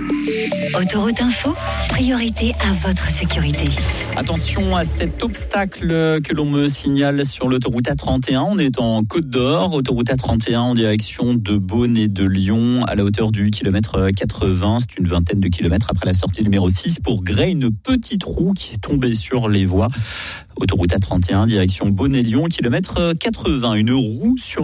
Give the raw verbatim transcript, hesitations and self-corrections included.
Autoroute Info, priorité à votre sécurité. Attention à cet obstacle que l'on me signale sur l'autoroute A trente et un. On est en Côte d'Or, autoroute A trente et un en direction de Beaune et de Lyon, à la hauteur du kilomètre quatre-vingts. C'est une vingtaine de kilomètres après la sortie numéro six pour Grès, une petite roue qui est tombée sur les voies. Autoroute A trente et un, direction Beaune et Lyon, kilomètre quatre-vingts. Une roue sur